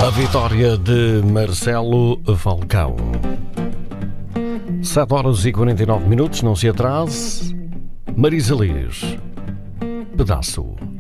A vitória de Marcelo Falcão. 7 horas e 49 minutos, não se atrase. Marisa Liz, Pedaço.